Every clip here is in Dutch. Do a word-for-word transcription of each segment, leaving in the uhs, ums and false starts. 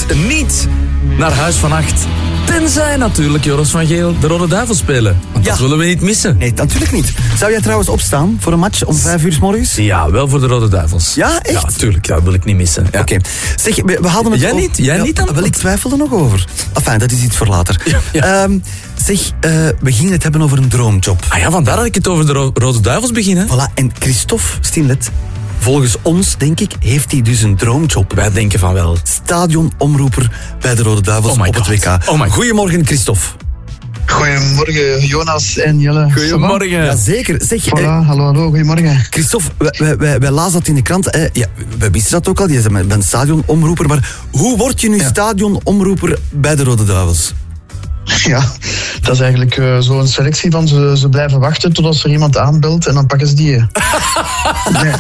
niet naar Huis van Acht. Tenzij natuurlijk Joris van Geel de Rode Duivels spelen. Want Ja. dat willen we niet missen. Nee, natuurlijk niet. Zou jij trouwens opstaan voor een match om vijf uur 's morgens? Ja, wel voor de Rode Duivels. Ja, echt? Ja, tuurlijk. Ja, dat wil ik niet missen. Ja. Oké. Zeg, we, we hadden het Jij over- niet? Jij Ja, niet dan? Wel, ik twijfel er nog over. Enfin, dat is iets voor later. Ja. Ehm, zeg, uh, we gingen het hebben over een droomjob. Ah ja, vandaar dat ik het over de Ro- Rode Duivels begin. Hè. Voilà, en Christophe Stienlet, volgens ons, denk ik, heeft hij dus een droomjob. Wij denken van wel. Stadionomroeper bij de Rode Duivels Oh my op het God. W K. Oh my God. Goedemorgen, Christophe. Goedemorgen, Jonas en Jelle. Goedemorgen. Jazeker. Zeg, Voilà, eh, hallo, hallo, goedemorgen. Christophe, wij, wij, wij, wij lazen dat in de krant. Eh, ja, we wisten dat ook al, je bent een stadionomroeper. Maar hoe word je nu Ja. stadionomroeper bij de Rode Duivels? Ja, dat is eigenlijk uh, zo'n selectie van ze, ze blijven wachten totdat er iemand aanbelt en dan pakken ze die. nee.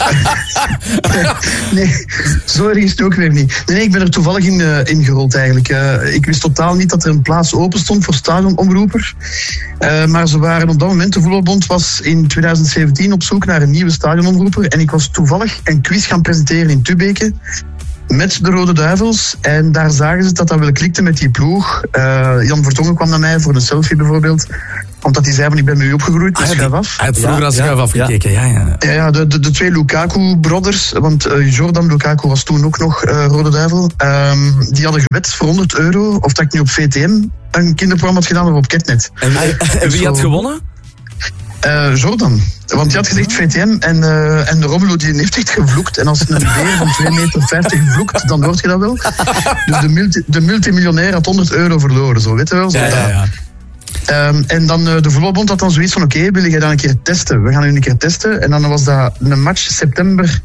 nee, zo erg is het ook weer niet. Nee, nee ik ben er toevallig in uh, ingerold eigenlijk. Uh, ik wist totaal niet dat er een plaats open stond voor stadionomroeper. Uh, maar ze waren op dat moment, de Voetbalbond was in twintig zeventien op zoek naar een nieuwe stadionomroeper. En ik was toevallig een quiz gaan presenteren in Tubeke met de Rode Duivels. En daar zagen ze dat dat wel klikte met die ploeg. Uh, Jan Vertongen kwam naar mij voor een selfie bijvoorbeeld. Omdat hij zei van ik ben met u opgegroeid, dus Ah, schuif af. Hij had vroeger Ja, als ja, schuif afgekeken. Ja, ja. Ja, ja de, de, de twee Lukaku-brothers, want uh, Jordan Lukaku was toen ook nog uh, Rode Duivel. Um, die hadden gewet voor honderd euro of dat ik nu op V T M een kinderprogramma had gedaan of op Ketnet. En, en, en wie had gewonnen? Uh, Jordan. Want die had gezegd V T M en, uh, en de Romelu die heeft echt gevloekt. En als een beer van twee meter vijftig vloekt, dan hoort je dat wel. Dus de, multi, de multimiljonair had honderd euro verloren, zo weet je wel. Zo Ja, ja, ja. Um, en dan uh, de voetbalbond had dan zoiets van oké, okay, wil je dan een keer testen? We gaan nu een keer testen. En dan was dat een match september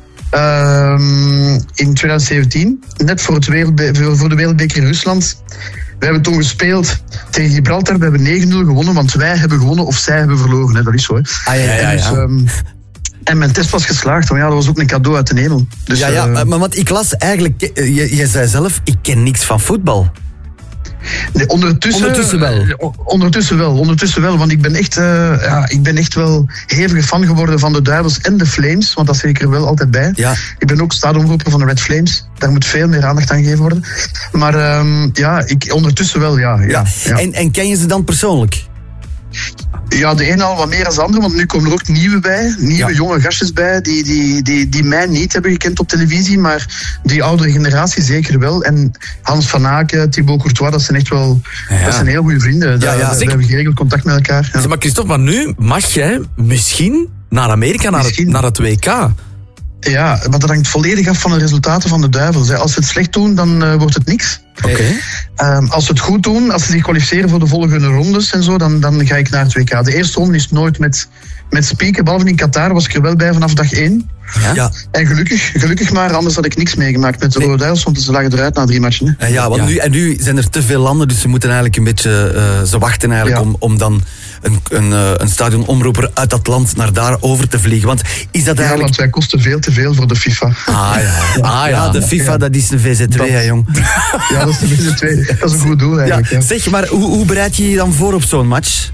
um, in twintig zeventien. Net voor, het wereldbe- voor de wereldbeker in Rusland. We hebben toen gespeeld tegen Gibraltar. We hebben negen nul gewonnen, want wij hebben gewonnen of zij hebben verloren. Hè. Dat is zo. Hè. Ah, ja, ja, ja. En, dus, um, en mijn test was geslaagd, want ja, dat was ook een cadeau uit de hemel. Dus, ja, ja, uh, maar want ik las eigenlijk, je, je zei zelf, ik ken niks van voetbal. Nee, ondertussen, Ondertussen wel. eh, Ondertussen wel, ondertussen wel. Want ik ben, echt, uh, ja, ik ben echt wel hevige fan geworden van de Duivels en de Flames. Want dat zeg ik er wel altijd bij. Ja. Ik ben ook stadionomroeper van de Red Flames. Daar moet veel meer aandacht aan gegeven worden. Maar um, ja, ik, ondertussen wel, ja. ja, ja. En, en ken je ze dan persoonlijk? Ja, de ene al wat meer dan de andere, want nu komen er ook nieuwe bij. Nieuwe Ja. jonge gastjes bij, die, die, die, die mij niet hebben gekend op televisie, maar die oudere generatie zeker wel. En Hans van Aken, Thibaut Courtois, dat zijn echt wel Ja. dat zijn heel goede vrienden. Ja, Daar- ja. We hebben geregeld contact met elkaar. Ja. Zeg, maar Christophe, maar nu mag jij misschien naar Amerika, naar het, Misschien. naar het W K. Ja, want dat hangt volledig af van de resultaten van de Duivels. Als ze het slecht doen, dan uh, wordt het niks. Oké. Um, als ze het goed doen, als ze zich kwalificeren voor de volgende rondes en zo, dan, dan ga ik naar het W K. De eerste ronde is nooit met, met spieken, behalve in Qatar was ik er wel bij vanaf dag één. Ja? Ja. En gelukkig, gelukkig maar, anders had ik niks meegemaakt met de Rode Duivels, want ze lagen eruit na drie matchen. Hè. En ja, want Ja. Nu, en nu zijn er te veel landen, dus ze moeten eigenlijk een beetje, uh, ze wachten eigenlijk Ja. om, om dan een, een, uh, een stadionomroeper uit dat land naar daar over te vliegen. Want is dat Ja, eigenlijk... want wij kosten veel te veel voor de FIFA. Ah ja, ah, ja de FIFA, Ja. dat is een V Z twee, hè, jong. Ja, dat is de beste twee. Dat is een goed doel Ja, eigenlijk. Ja. zeg, maar hoe, hoe bereid je je dan voor op zo'n match?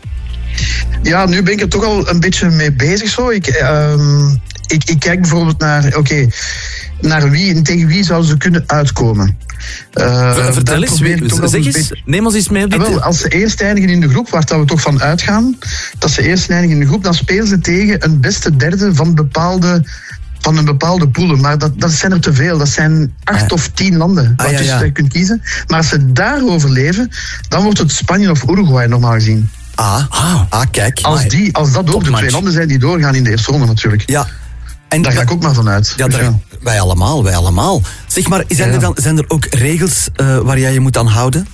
Ja, nu ben ik er toch al een beetje mee bezig zo. Ik, um, ik, ik kijk bijvoorbeeld naar, oké, okay, naar wie en tegen wie zouden ze kunnen uitkomen. Uh, Vertel eens, wie, zeg eens, beetje... neem ons eens mee op dit. Ja, wel, als ze eerst eindigen in de groep, waar dat we toch van uitgaan, dat ze eerst eindigen in de groep, dan spelen ze tegen een beste derde van bepaalde... van een bepaalde poelen, maar dat, dat zijn er te veel. Dat zijn acht ah, of tien landen ah, waar ja, ja. je kunt kiezen. Maar als ze daar overleven, dan wordt het Spanje of Uruguay normaal gezien. Ah, ah, ah kijk. Als, die, als dat ook de twee landen zijn die doorgaan in de eerste ronde natuurlijk. Ja. En daar ga ik ook maar vanuit. Ja, dus daar, ja. Wij allemaal, wij allemaal. Zeg maar, zijn, ja. er, dan, zijn er ook regels uh, waar jij je moet aan houden?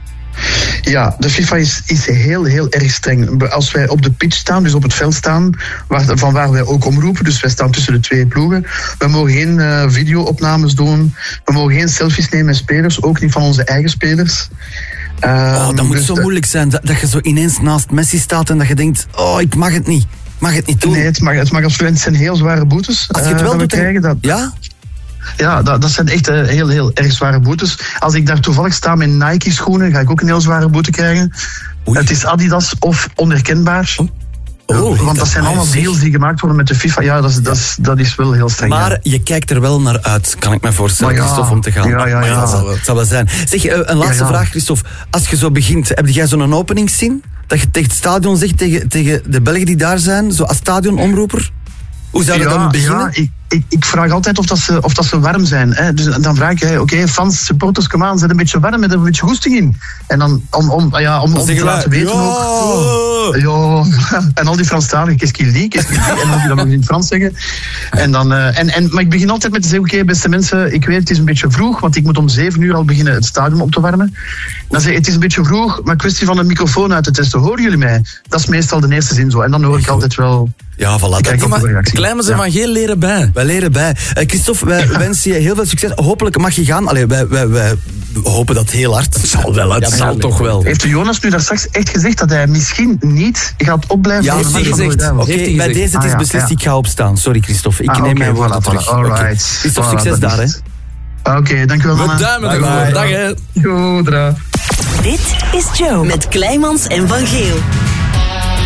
Ja, de FIFA is, is heel, heel erg streng. Als wij op de pitch staan, dus op het veld staan, waar, van waar wij ook omroepen, dus wij staan tussen de twee ploegen, we mogen geen uh, video-opnames doen, we mogen geen selfies nemen met spelers, ook niet van onze eigen spelers. Um, oh, dat moet dus zo moeilijk zijn, dat, dat je zo ineens naast Messi staat en dat je denkt, oh, ik mag het niet. Mag het niet doen. Nee, het mag, het mag absoluut. Het zijn heel zware boetes. Als je het wel uh, doet, krijgen, dat, ja? Ja, dat, dat zijn echt uh, heel, heel erg zware boetes. Als ik daar toevallig sta met Nike-schoenen, ga ik ook een heel zware boete krijgen. Oei. Het is Adidas of onherkenbaar. Oh. Oh, Want dat zijn allemaal deals die gemaakt worden met de FIFA. Ja, dat is, dat is, dat is wel heel streng. Maar ja. je kijkt er wel naar uit, kan ik me voorstellen, Maar ja, Christophe, om te gaan. ja, ja, Maar ja. dat zal wel, het zal wel zijn. Zeg, uh, een laatste Ja, ja. vraag, Christophe. Als je zo begint, heb jij zo'n openingszin? Dat je tegen het stadion zegt, tegen, tegen de Belgen die daar zijn, zo als stadionomroeper? Hoe zou je ja, dan beginnen? Ja, ik, ik, ik vraag altijd of, dat ze, of dat ze warm zijn. Hè. Dus dan vraag ik, oké, okay, fans, supporters, kom aan, zet een beetje warm, met een beetje goesting in. En dan om, om, ja, om, om te laten weten ja. ook... Ja, en al die Franstaligen, qu'est-ce qu'il dit, qu'est-ce qu'il dit, en dan moet je dat nog in het Frans zeggen. En dan, uh, en, en, maar ik begin altijd met te zeggen, oké, okay, beste mensen, ik weet het is een beetje vroeg, want ik moet om zeven uur al beginnen het stadion op te warmen. Dan zeg ik, het is een beetje vroeg, maar kwestie van een microfoon uit te testen, horen jullie mij? Dat is meestal de eerste zin zo. En dan hoor ik altijd wel... Ja, voilà. Ik kijk Dat, op de reactie. Clemens en Ja. Van Geel leren bij. wij leren bij. Uh, Christophe, wij Ja. wensen je heel veel succes. Hopelijk mag je gaan. Allee, wij, wij, wij hopen dat heel hard. Het zal wel, het zal toch wel. Heeft de Jonas nu daar straks echt gezegd dat hij misschien niet gaat opblijven? Ja, voor heeft de hij match van gezegd. Rode Duivels? Oké, Heeft hij bij gezegd. deze het is Ah, ja, beslist, ja. ik ga opstaan. Sorry, Christophe. Ik Ah, neem oké, mijn woorden voilà, terug. voilà. Alright. Oké. Christophe, Voilà, succes dat daar, hè. is het. Oké, dankjewel, We mannen. duimen Bye, ervoor. bye. Dag hè. Goed, dra. Dit is Joe met Kleimans en Van Geel.